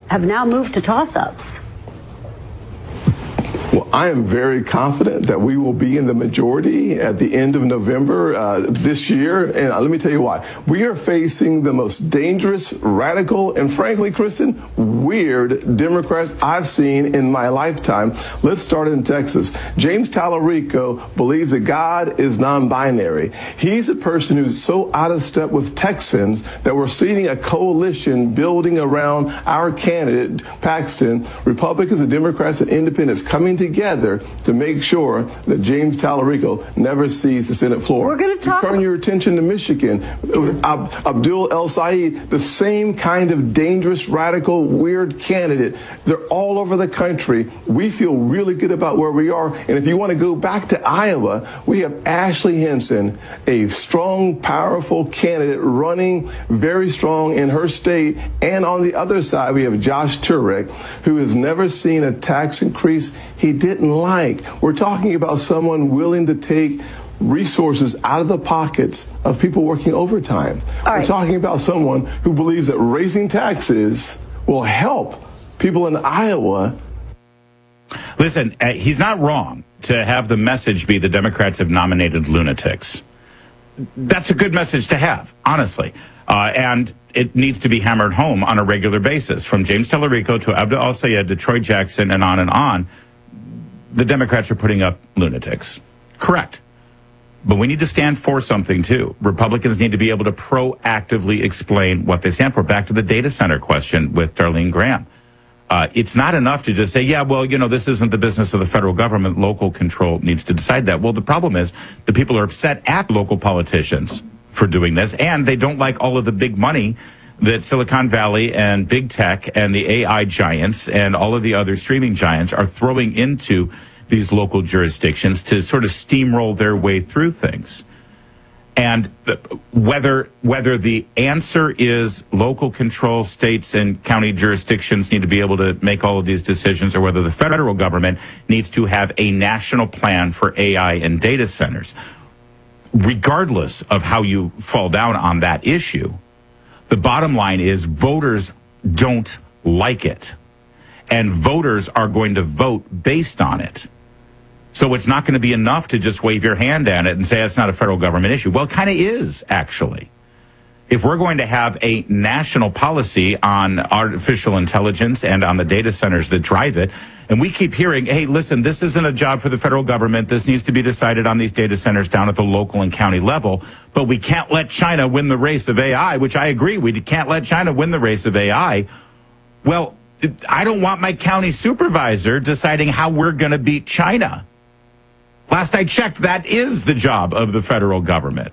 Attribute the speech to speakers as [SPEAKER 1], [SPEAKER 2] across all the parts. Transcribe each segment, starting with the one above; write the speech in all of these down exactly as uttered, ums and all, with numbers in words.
[SPEAKER 1] have now moved to toss-ups.
[SPEAKER 2] Well, I am very confident that we will be in the majority at the end of November uh, this year. And uh, let me tell you why. We are facing the most dangerous, radical, and frankly, Kristen, weird Democrats I've seen in my lifetime. Let's start in Texas. James Tallarico believes that God is non-binary. He's a person who's so out of step with Texans that we're seeing a coalition building around our candidate, Paxton. Republicans and Democrats and independents coming together to make sure that James Tallarico never sees the Senate floor.
[SPEAKER 1] We're going to talk.
[SPEAKER 2] Turn your attention to Michigan. Ab- Abdul El Sayed, the same kind of dangerous, radical, weird candidate. They're all over the country. We feel really good about where we are. And if you want to go back to Iowa, we have Ashley Hinson, a strong, powerful candidate running very strong in her state. And on the other side, we have Josh Turek, who has never seen a tax increase he didn't like. We're talking about someone willing to take resources out of the pockets of people working overtime.
[SPEAKER 1] All right.
[SPEAKER 2] We're talking about someone who believes that raising taxes will help people in Iowa.
[SPEAKER 3] Listen, uh, he's not wrong to have the message be the Democrats have nominated lunatics. That's a good message to have, honestly. Uh, and it needs to be hammered home on a regular basis. From James Tallarico to Abdul El Sayed to Troy Jackson and on and on, the Democrats are putting up lunatics. Correct. But we need to stand for something, too. Republicans need to be able to proactively explain what they stand for. Back to the data center question with Darlene Graham. Uh, it's not enough to just say, yeah, well, you know, this isn't the business of the federal government. Local control needs to decide that. Well, the problem is the people are upset at local politicians for doing this, and they don't like all of the big money that Silicon Valley and big tech and the A I giants and all of the other streaming giants are throwing into these local jurisdictions to sort of steamroll their way through things. And whether whether the answer is local control, states and county jurisdictions need to be able to make all of these decisions, or whether the federal government needs to have a national plan for A I and data centers, regardless of how you fall down on that issue, the bottom line is voters don't like it. And voters are going to vote based on it. So it's not going to be enough to just wave your hand at it and say it's not a federal government issue. Well, it kind of is, actually. If we're going to have a national policy on artificial intelligence and on the data centers that drive it, and we keep hearing, hey, listen, this isn't a job for the federal government. This needs to be decided on these data centers down at the local and county level. But we can't let China win the race of A I, which I agree. We can't let China win the race of A I. Well, I don't want my county supervisor deciding how we're going to beat China. Last I checked, that is the job of the federal government.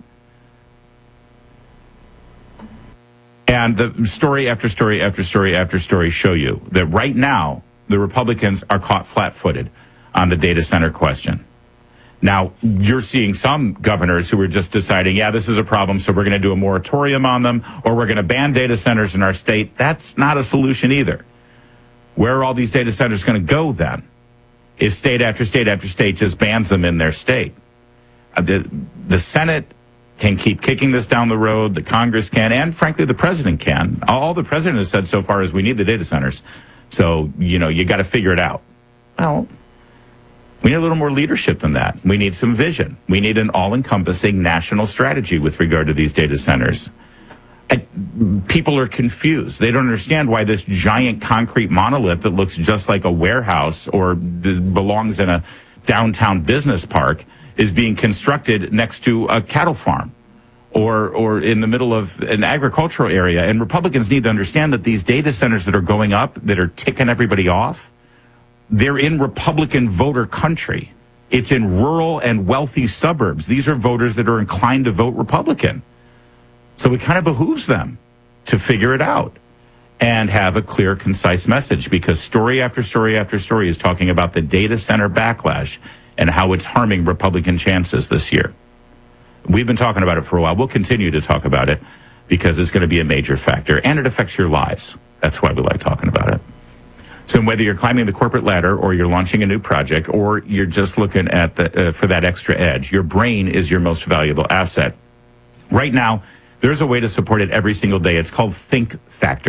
[SPEAKER 3] And the story after story after story after story show you that right now, the Republicans are caught flat-footed on the data center question. Now, you're seeing some governors who are just deciding, yeah, this is a problem, so we're going to do a moratorium on them, or we're going to ban data centers in our state. That's not a solution either. Where are all these data centers going to go then? If state after state after state just bans them in their state? Uh, the, the Senate can keep kicking this down the road. The Congress can, and frankly, the president can. All the president has said so far is we need the data centers. So, you know, you got to figure it out. Well, we need a little more leadership than that. We need some vision. We need an all-encompassing national strategy with regard to these data centers. I, people are confused. They don't understand why this giant concrete monolith that looks just like a warehouse or d- belongs in a downtown business park is being constructed next to a cattle farm or or in the middle of an agricultural area. And Republicans need to understand that these data centers that are going up, that are ticking everybody off, they're in Republican voter country. It's in rural and wealthy suburbs. These are voters that are inclined to vote Republican. So it kind of behooves them to figure it out and have a clear, concise message, because story after story after story is talking about the data center backlash and how it's harming Republican chances this year. We've been talking about it for a while. We'll continue to talk about it because it's going to be a major factor, and it affects your lives. That's why we like talking about it. So whether you're climbing the corporate ladder or you're launching a new project or you're just looking at the, uh, for that extra edge, your brain is your most valuable asset. Right now, there's a way to support it every single day. It's called Think Factor.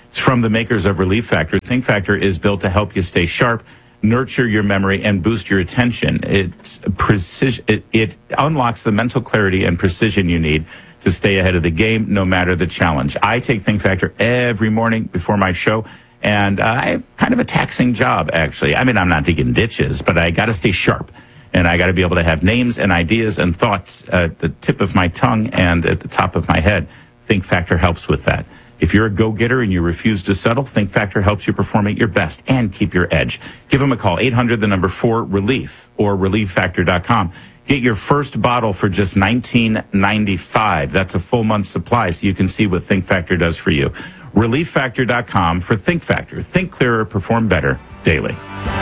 [SPEAKER 3] It's from the makers of Relief Factor. Think Factor is built to help you stay sharp, nurture your memory, and boost your attention. It's precision. It, it unlocks the mental clarity and precision you need to stay ahead of the game, no matter the challenge. I take Think Factor every morning before my show, and uh, I have kind of a taxing job, actually. I mean, I'm not digging ditches, but I got to stay sharp, and I got to be able to have names and ideas and thoughts at the tip of my tongue and at the top of my head. Think Factor helps with that. If you're a go-getter and you refuse to settle, Think Factor helps you perform at your best and keep your edge. Give them a call, eight hundred, the number four, relief, or relief factor dot com. Get your first bottle for just nineteen ninety-five. That's a full month's supply, so you can see what Think Factor does for you. relief factor dot com for Think Factor. Think clearer, perform better daily.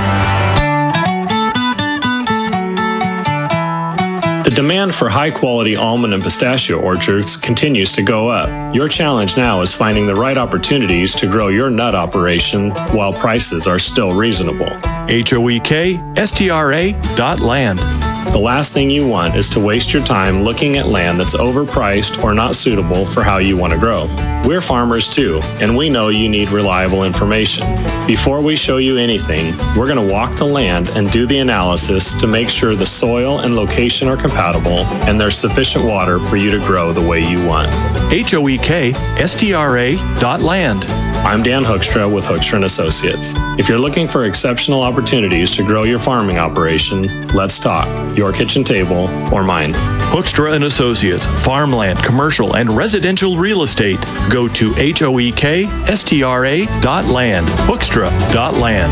[SPEAKER 4] The demand for high-quality almond and pistachio orchards continues to go up. Your challenge now is finding the right opportunities to grow your nut operation while prices are still reasonable.
[SPEAKER 5] H O E K S T R A dot land.
[SPEAKER 4] The last thing you want is to waste your time looking at land that's overpriced or not suitable for how you want to grow. We're farmers too, and we know you need reliable information. Before we show you anything, we're going to walk the land and do the analysis to make sure the soil and location are compatible and there's sufficient water for you to grow the way you want.
[SPEAKER 5] H O E K S T R A dot land.
[SPEAKER 4] I'm Dan Hoekstra with Hoekstra and Associates. If you're looking for exceptional opportunities to grow your farming operation, let's talk. Your kitchen table or mine.
[SPEAKER 5] Hoekstra and Associates, farmland, commercial, and residential real estate. Go to H O E K S T R A dot land. Hoekstra dot land.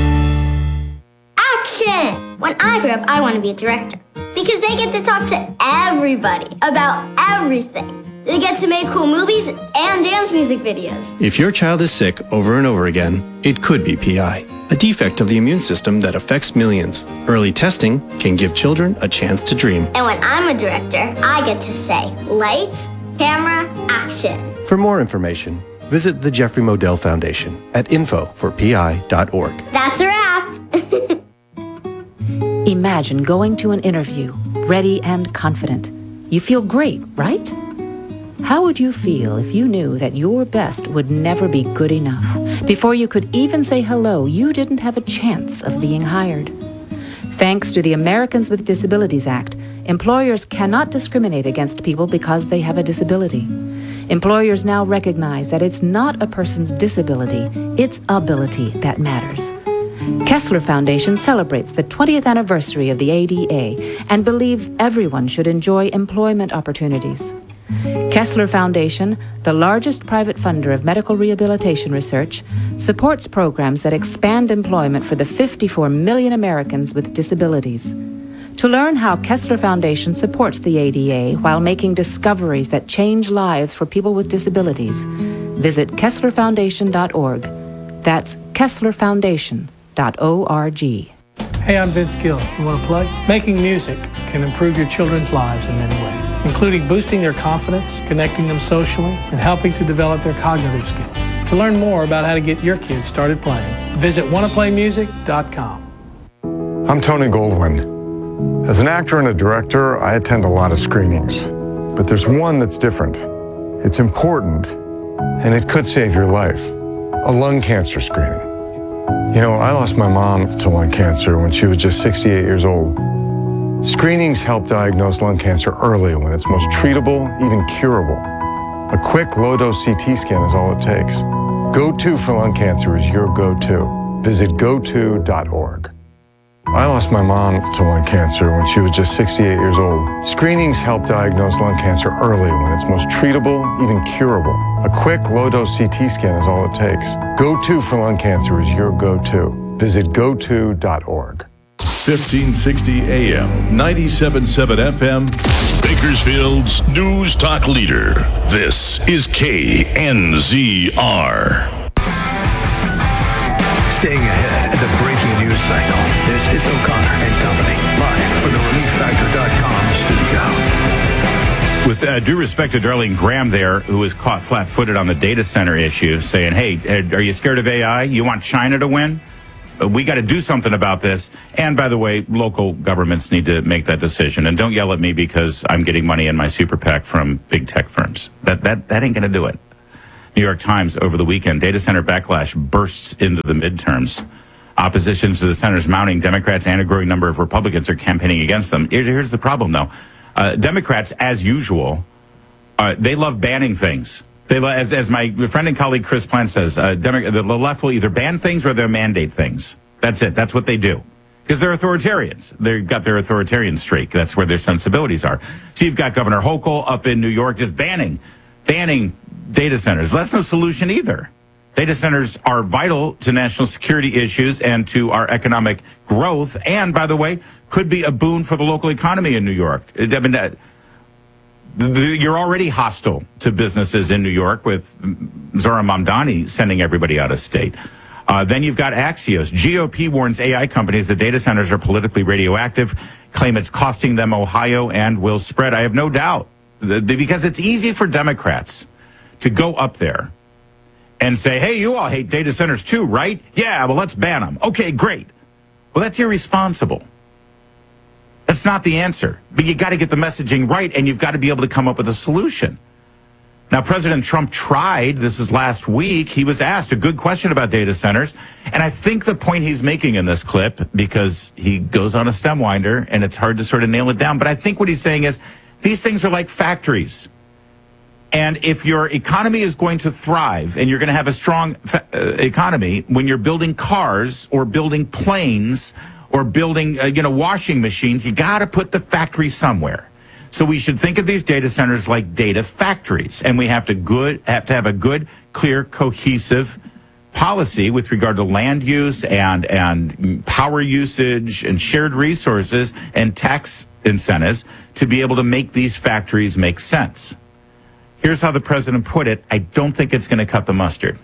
[SPEAKER 6] Action! When I grow up, I want to be a director because they get to talk to everybody about everything. They get to make cool movies and dance music videos.
[SPEAKER 7] If your child is sick over and over again, it could be P I, a defect of the immune system that affects millions. Early testing can give children a chance to dream.
[SPEAKER 6] And when I'm a director, I get to say, lights, camera, action.
[SPEAKER 7] For more information, visit the Jeffrey Modell Foundation at info for P I dot org.
[SPEAKER 6] That's a wrap.
[SPEAKER 1] Imagine going to an interview, ready and confident. You feel great, right? How would you feel if you knew that your best would never be good enough? Before you could even say hello, you didn't have a chance of being hired. Thanks to the Americans with Disabilities Act, employers cannot discriminate against people because they have a disability. Employers now recognize that it's not a person's disability, it's ability that matters. Kessler Foundation celebrates the twentieth anniversary of the A D A and believes everyone should enjoy employment opportunities. Kessler Foundation, the largest private funder of medical rehabilitation research, supports programs that expand employment for the fifty-four million Americans with disabilities. To learn how Kessler Foundation supports the A D A while making discoveries that change lives for people with disabilities, visit kessler foundation dot org. That's kessler foundation dot org.
[SPEAKER 8] Hey, I'm Vince Gill. You want to play? Making music can improve your children's lives in many ways, including boosting their confidence, connecting them socially, and helping to develop their cognitive skills. To learn more about how to get your kids started playing, visit wanna play music dot com.
[SPEAKER 9] I'm Tony Goldwyn. As an actor and a director, I attend a lot of screenings, but there's one that's different. It's important, and it could save your life. A lung cancer screening. You know, I lost my mom to lung cancer when she was just sixty-eight years old. Screenings help diagnose lung cancer early when it's most treatable, even curable. A quick low-dose C T scan is all it takes. Go to for lung cancer is your go-to. Visit go to dot org. I lost my mom to lung cancer when she was just sixty-eight years old. Screenings help diagnose lung cancer early when it's most treatable, even curable. A quick low-dose C T scan is all it takes. Go to for lung cancer is your go-to. Visit go to dot org.
[SPEAKER 10] fifteen sixty A M, ninety-seven point seven F M, Bakersfield's News Talk Leader. This is K N Z R.
[SPEAKER 11] Staying ahead at the breaking news cycle, this is O'Connor and Company, live from the relief factor dot com studio.
[SPEAKER 3] With uh, due respect to Darlene Graham there, who was caught flat-footed on the data center issue, saying, hey, are you scared of A I? You want China to win? We got to do something about this. And by the way, local governments need to make that decision. And don't yell at me because I'm getting money in my super PAC from big tech firms. That that that ain't going to do it. New York Times over the weekend. Data center backlash bursts into the midterms. Opposition to the centers mounting. Democrats and a growing number of Republicans are campaigning against them. Here's the problem, though. Uh, Democrats, as usual, uh, they love banning things. They, as, as my friend and colleague Chris Plant says, uh, Demo- the left will either ban things or they'll mandate things. That's it. That's what they do. Because they're authoritarians. They've got their authoritarian streak. That's where their sensibilities are. So you've got Governor Hochul up in New York just banning, banning data centers. That's no solution either. Data centers are vital to national security issues and to our economic growth. And, by the way, could be a boon for the local economy in New York. I mean, uh, you're already hostile to businesses in New York with Zohran Mamdani sending everybody out of state. Uh, then you've got Axios. G O P warns A I companies that data centers are politically radioactive, claim it's costing them Ohio and will spread. I have no doubt, because it's easy for Democrats to go up there and say, hey, you all hate data centers too, right? Yeah, well, let's ban them. Okay, great. Well, that's irresponsible. That's not the answer. But you got to get the messaging right, and you've got to be able to come up with a solution. Now, President Trump tried, this is last week, he was asked a good question about data centers, and I think the point he's making in this clip, because he goes on a stem winder, and it's hard to sort of nail it down, but I think what he's saying is, these things are like factories. And if your economy is going to thrive and you're going to have a strong fa- uh, economy when you're building cars or building planes or building, uh, you know, washing machines, you got to put the factory somewhere. So we should think of these data centers like data factories, and we have to good have to have a good, clear, cohesive policy with regard to land use and and power usage and shared resources and tax incentives to be able to make these factories make sense. Here's how the president put it. I don't think it's going to cut the mustard.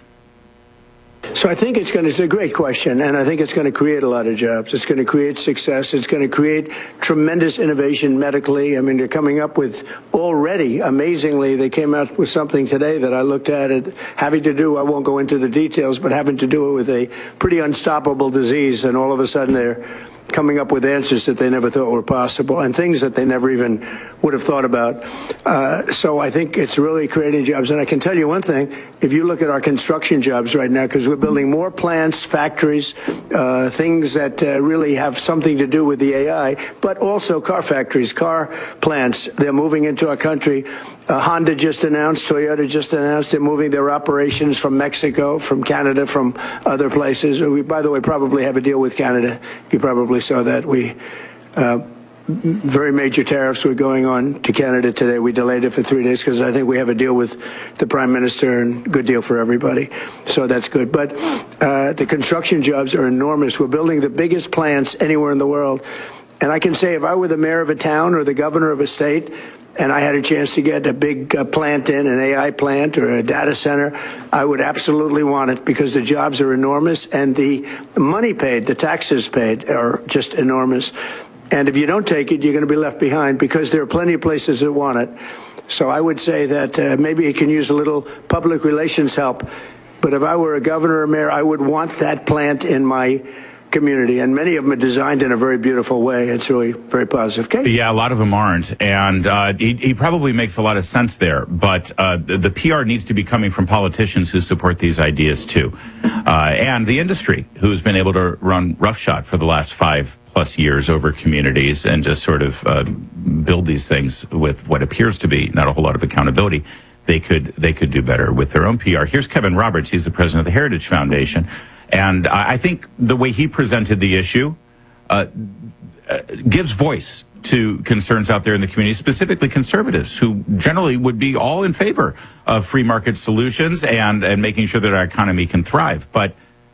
[SPEAKER 12] So I think it's going to, it's a great question, and I think it's going to create a lot of jobs. It's going to create success. It's going to create tremendous innovation medically. I mean, they're coming up with already, amazingly, they came out with something today that I looked at it having to do, I won't go into the details, but having to do it with a pretty unstoppable disease, and all of a sudden they're coming up with answers that they never thought were possible and things that they never even would have thought about. Uh, so I think it's really creating jobs. And I can tell you one thing, if you look at our construction jobs right now, because we're building more plants, factories, uh, things that uh, really have something to do with the A I, but also car factories, car plants, they're moving into our country. Uh, Honda just announced, Toyota just announced they're moving their operations from Mexico, from Canada, from other places. We, by the way, probably have a deal with Canada. You probably saw that. We uh, very major tariffs were going on to Canada today. We delayed it for three days because I think we have a deal with the Prime Minister, and good deal for everybody. So that's good. But uh, the construction jobs are enormous. We're building the biggest plants anywhere in the world. And I can say if I were the mayor of a town or the governor of a state, and I had a chance to get a big uh, plant in, an A I plant or a data center, I would absolutely want it because the jobs are enormous and the money paid, the taxes paid are just enormous. And if you don't take it, you're going to be left behind because there are plenty of places that want it. So I would say that uh, maybe it can use a little public relations help. But if I were a governor or mayor, I would want that plant in my community, and many of them are designed in a very beautiful way. It's really very positive. Kate?
[SPEAKER 3] Yeah, a lot of them aren't, and uh, he, he probably makes a lot of sense there, but uh, the, the P R needs to be coming from politicians who support these ideas too, uh, and the industry, who's been able to run roughshod for the last five plus years over communities and just sort of uh, build these things with what appears to be not a whole lot of accountability. They could they could do better with their own P R. Here's Kevin Roberts. He's the president of the Heritage Foundation. And I think the way he presented the issue uh, uh, gives voice to concerns out there in the community, specifically conservatives, who generally would be all in favor of free market solutions and, and making sure that our economy can thrive. But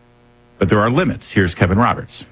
[SPEAKER 3] but there are limits. Here's Kevin Roberts.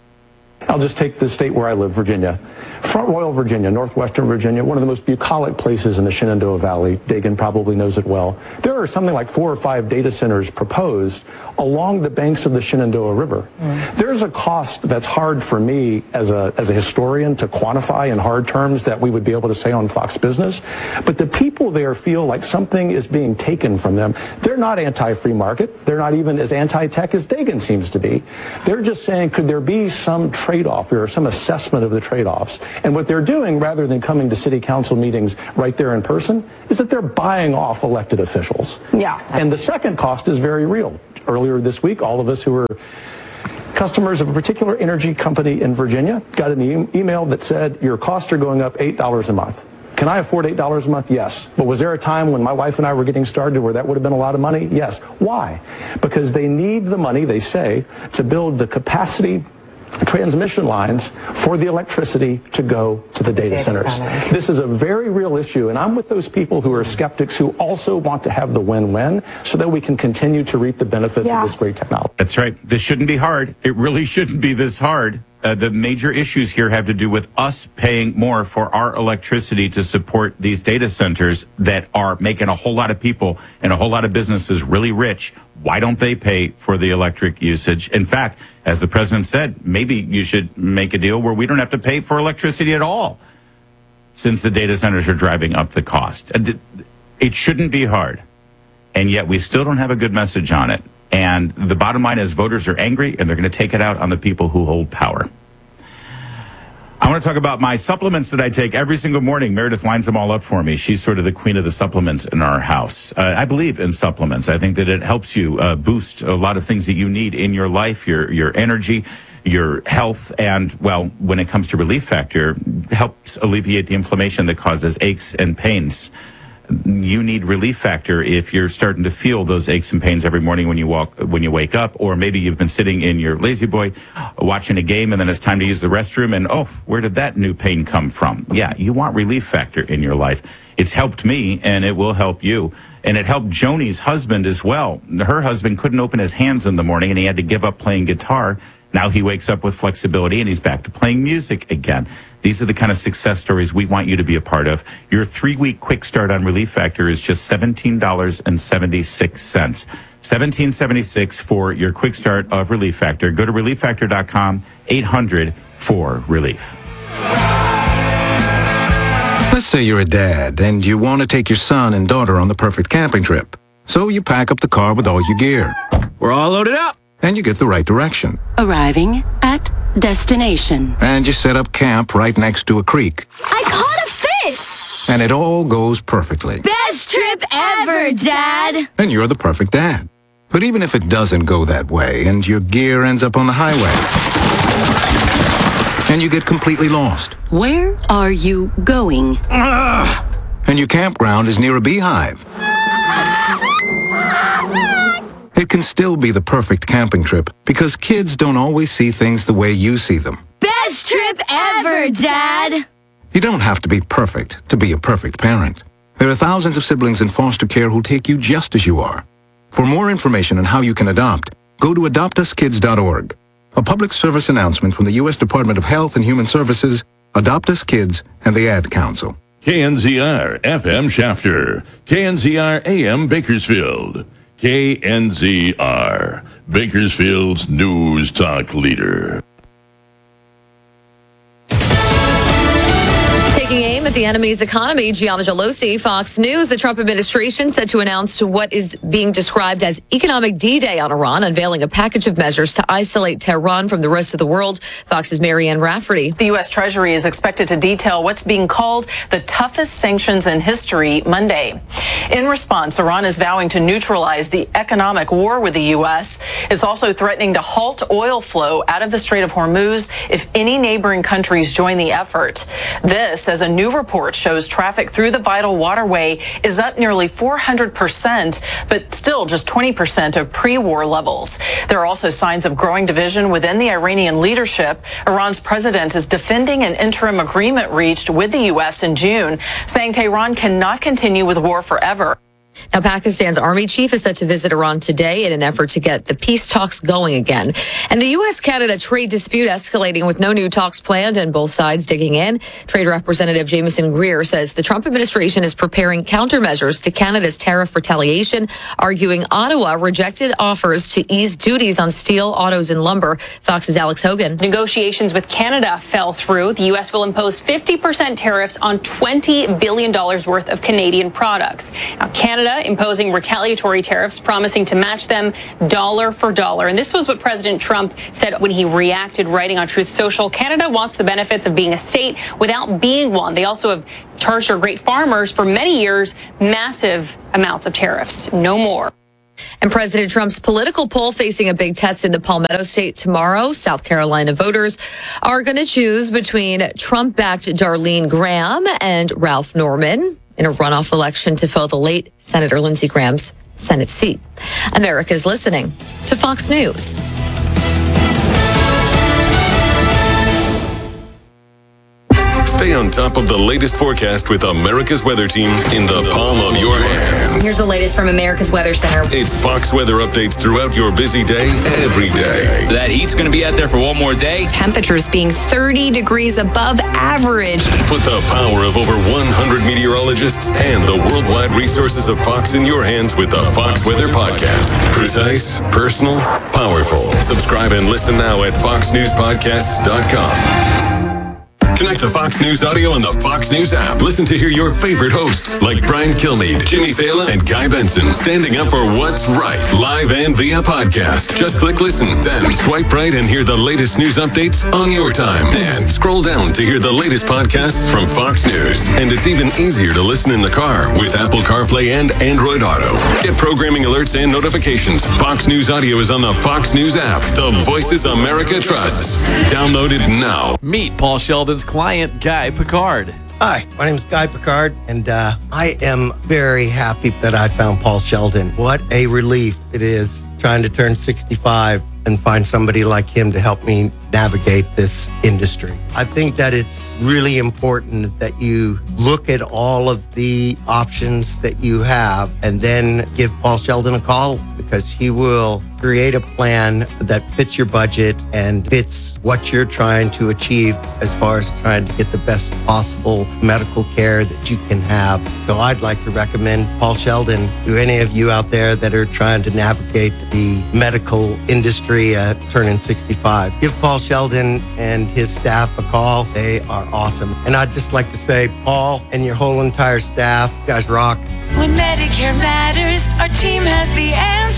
[SPEAKER 13] I'll just take the state where I live, Virginia. Front Royal, Virginia, northwestern Virginia, one of the most bucolic places in the Shenandoah Valley. Dagan probably knows it well. There are something like four or five data centers proposed along the banks of the Shenandoah River. Mm. There's a cost that's hard for me as a as a historian to quantify in hard terms that we would be able to say on Fox Business. But the people there feel like something is being taken from them. They're not anti-free market. They're not even as anti-tech as Dagan seems to be. They're just saying, could there be some trade-off or some assessment of the trade-offs. And what they're doing, rather than coming to city council meetings right there in person, is that they're buying off elected officials.
[SPEAKER 14] Yeah.
[SPEAKER 13] And the second cost is very real. Earlier this week, all of us who were customers of a particular energy company in Virginia got an e- email that said, your costs are going up eight dollars a month. Can I afford eight dollars a month? Yes. But was there a time when my wife and I were getting started where that would have been a lot of money? Yes. Why? Because they need the money, they say, to build the capacity transmission lines for the electricity to go to the data, data centers. centers. This is a very real issue, and I'm with those people who are skeptics who also want to have the win-win so that we can continue to reap the benefits yeah. of this great technology.
[SPEAKER 3] That's right. This shouldn't be hard. It really shouldn't be this hard. Uh, the major issues here have to do with us paying more for our electricity to support these data centers that are making a whole lot of people and a whole lot of businesses really rich. Why don't they pay for the electric usage? In fact, as the president said, maybe you should make a deal where we don't have to pay for electricity at all, since the data centers are driving up the cost. It shouldn't be hard, and yet we still don't have a good message on it. And the bottom line is voters are angry, and they're going to take it out on the people who hold power. I want to talk about my supplements that I take every single morning. Meredith lines them all up for me. She's sort of the queen of the supplements in our house. Uh, I believe in supplements. I think that it helps you uh, boost a lot of things that you need in your life, your your energy, your health, and, well, when it comes to Relief Factor, helps alleviate the inflammation that causes aches and pains. You need Relief Factor if you're starting to feel those aches and pains every morning when you walk, when you wake up, or maybe you've been sitting in your lazy boy watching a game and then it's time to use the restroom and, oh, where did that new pain come from? Yeah, you want Relief Factor in your life. It's helped me, and it will help you. And it helped Joni's husband as well. Her husband couldn't open his hands in the morning, and he had to give up playing guitar. Now he wakes up with flexibility, and he's back to playing music again. These are the kind of success stories we want you to be a part of. Your three-week quick start on Relief Factor is just seventeen dollars and seventy-six cents. seventeen dollars and seventy-six cents for your quick start of Relief Factor. Go to relief factor dot com, eight hundred four relief.
[SPEAKER 15] Let's say you're a dad and you want to take your son and daughter on the perfect camping trip. So you pack up the car with all your gear. We're all loaded up. And you get the right direction.
[SPEAKER 16] Arriving at destination.
[SPEAKER 15] And you set up camp right next to a creek.
[SPEAKER 6] I caught a fish!
[SPEAKER 15] And it all goes perfectly.
[SPEAKER 6] Best trip ever, Dad!
[SPEAKER 15] And you're the perfect dad. But even if it doesn't go that way and your gear ends up on the highway and you get completely lost.
[SPEAKER 16] Where are you going?
[SPEAKER 15] Ugh. And your campground is near a beehive. It can still be the perfect camping trip because kids don't always see things the way you see them.
[SPEAKER 6] Best trip ever, Dad!
[SPEAKER 15] You don't have to be perfect to be a perfect parent. There are thousands of siblings in foster care who'll take you just as you are. For more information on how you can adopt, go to adopt us kids dot org. A public service announcement from the U S Department of Health and Human Services, Adopt Us Kids, and the Ad Council.
[SPEAKER 10] K N Z R F M Shafter, K N Z R A M Bakersfield. K N Z R, Bakersfield's News Talk leader.
[SPEAKER 17] Taking aim at the enemy's economy, Gianna Gelosi, Fox News. The Trump administration set to announce what is being described as economic D-Day on Iran, unveiling a package of measures to isolate Tehran from the rest of the world. Fox's Marianne Rafferty.
[SPEAKER 18] The U S Treasury is expected to detail what's being called the toughest sanctions in history Monday. In response, Iran is vowing to neutralize the economic war with the U S. It's also threatening to halt oil flow out of the Strait of Hormuz if any neighboring countries join the effort. This, as a new report shows, traffic through the vital waterway is up nearly four hundred percent, but still just twenty percent of pre-war levels. There are also signs of growing division within the Iranian leadership. Iran's president is defending an interim agreement reached with the U S in June, saying Tehran cannot continue with war forever.
[SPEAKER 17] Now, Pakistan's army chief is set to visit Iran today in an effort to get the peace talks going again. And the U S Canada trade dispute escalating with no new talks planned and both sides digging in. Trade Representative Jameson Greer says the Trump administration is preparing countermeasures to Canada's tariff retaliation, arguing Ottawa rejected offers to ease duties on steel, autos, and lumber. Fox's Alex Hogan.
[SPEAKER 19] Negotiations with Canada fell through. The U S will impose fifty percent tariffs on twenty billion dollars worth of Canadian products. Now, Canada Canada imposing retaliatory tariffs, promising to match them dollar for dollar. And this was what President Trump said when he reacted, writing on Truth Social. Canada wants the benefits of being a state without being one. They also have charged our great farmers for many years massive amounts of tariffs. No more.
[SPEAKER 17] And President Trump's political poll facing a big test in the Palmetto State tomorrow. South Carolina voters are going to choose between Trump-backed Darlene Graham and Ralph Norman in a runoff election to fill the late Senator Lindsey Graham's Senate seat. America's listening to Fox News.
[SPEAKER 14] Stay on top of the latest forecast with America's Weather Team in the palm of your hands.
[SPEAKER 20] Here's the latest from America's Weather Center.
[SPEAKER 14] It's Fox weather updates throughout your busy day, every day.
[SPEAKER 21] That heat's going to be out there for one more day.
[SPEAKER 20] Temperatures being thirty degrees above average.
[SPEAKER 14] Put the power of over one hundred meteorologists and the worldwide resources of Fox in your hands with the Fox Weather Podcast. Precise, personal, powerful. Subscribe and listen now at fox news podcasts dot com. Connect to Fox News Audio on the Fox News app. Listen to hear your favorite hosts like Brian Kilmeade, Jimmy Fallon, and Guy Benson standing up for what's right, live and via podcast. Just click listen, then swipe right and hear the latest news updates on your time. And scroll down to hear the latest podcasts from Fox News. And it's even easier to listen in the car with Apple CarPlay and Android Auto. Get programming alerts and notifications. Fox News Audio is on the Fox News app. The voices America trusts. Download it now.
[SPEAKER 22] Meet Paul Sheldon's client, Guy Picard.
[SPEAKER 23] Hi, my name is Guy Picard, and uh, I am very happy that I found Paul Sheldon. What a relief it is trying to turn sixty-five and find somebody like him to help me navigate this industry. I think that it's really important that you look at all of the options that you have and then give Paul Sheldon a call, because he will create a plan that fits your budget and fits what you're trying to achieve as far as trying to get the best possible medical care that you can have. So I'd like to recommend Paul Sheldon to any of you out there that are trying to navigate the medical industry at turning sixty-five. Give Paul Sheldon and his staff a call. They are awesome. And I'd just like to say, Paul and your whole entire staff, you guys rock.
[SPEAKER 24] When Medicare matters, our team has the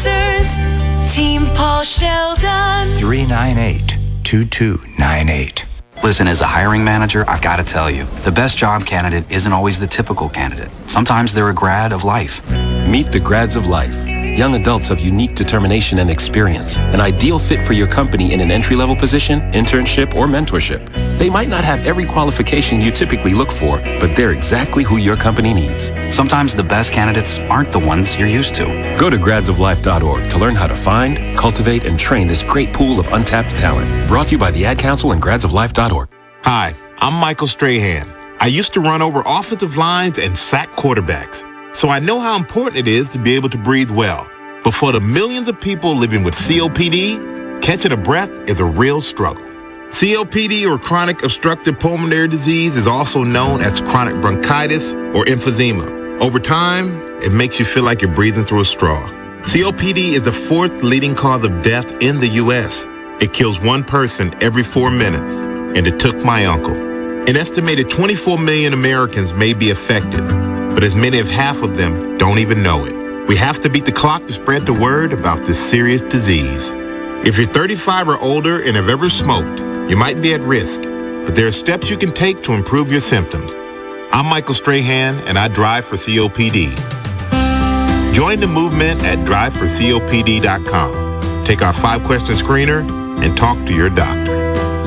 [SPEAKER 24] answers. Team Paul Sheldon.
[SPEAKER 25] three nine eight, two two nine eight.
[SPEAKER 26] Listen, as a hiring manager, I've got to tell you, the best job candidate isn't always the typical candidate. Sometimes they're a grad of life.
[SPEAKER 27] Meet the grads of life. Young adults of unique determination and experience. An ideal fit for your company in an entry-level position, internship, or mentorship. They might not have every qualification you typically look for, but they're exactly who your company needs.
[SPEAKER 26] Sometimes the best candidates aren't the ones you're used to.
[SPEAKER 27] Go to grads of life dot org to learn how to find, cultivate, and train this great pool of untapped talent. Brought to you by the Ad Council and grads of life dot org.
[SPEAKER 28] Hi, I'm Michael Strahan. I used to run over offensive lines and sack quarterbacks, so I know how important it is to be able to breathe well. But for the millions of people living with C O P D, catching a breath is a real struggle. C O P D, or chronic obstructive pulmonary disease, is also known as chronic bronchitis or emphysema. Over time, it makes you feel like you're breathing through a straw. C O P D is the fourth leading cause of death in the U S. It kills one person every four minutes, and it took my uncle. An estimated twenty-four million Americans may be affected, but as many as half of them don't even know it. We have to beat the clock to spread the word about this serious disease. If you're thirty-five or older and have ever smoked, you might be at risk, but there are steps you can take to improve your symptoms. I'm Michael Strahan, and I drive for C O P D. Join the movement at drive for C O P D dot com. Take our five-question screener and talk to your doctor.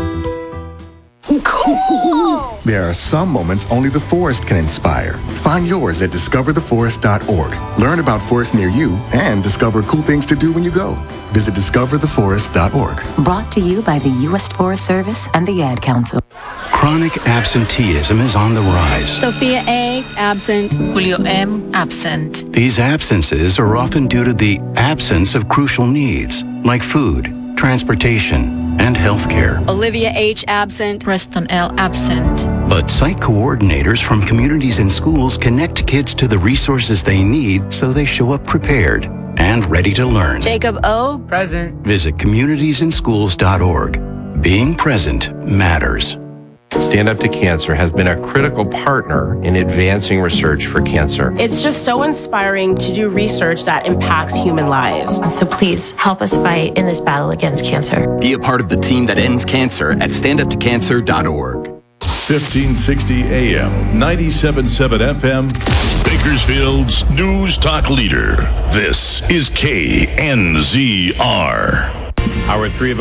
[SPEAKER 29] Cool! There are some moments only the forest can inspire. Find yours at discover the forest dot org. Learn about forests near you and discover cool things to do when you go. Visit discover the forest dot org.
[SPEAKER 30] Brought to you by the U S Forest Service and the Ad Council.
[SPEAKER 31] Chronic absenteeism is on the rise.
[SPEAKER 32] Sophia A. absent.
[SPEAKER 31] Julio
[SPEAKER 32] M. absent.
[SPEAKER 31] These absences are often due to the absence of crucial needs like food, transportation, and health care.
[SPEAKER 32] Olivia H. absent. Preston L. absent.
[SPEAKER 31] But site coordinators from communities and schools connect kids to the resources they need so they show up prepared and ready to learn.
[SPEAKER 32] Jacob O. present.
[SPEAKER 31] Visit communities in schools dot org. Being present matters.
[SPEAKER 1] Stand Up to Cancer has been a critical partner in advancing research for cancer.
[SPEAKER 2] It's just so inspiring to do research that impacts human lives.
[SPEAKER 3] So please help us fight in this battle against cancer.
[SPEAKER 4] Be a part of the team that ends cancer at stand up to cancer dot org.
[SPEAKER 10] fifteen sixty A M, ninety-seven point seven F M, Bakersfield's News Talk Leader. This is K N Z R.
[SPEAKER 5] Hour three of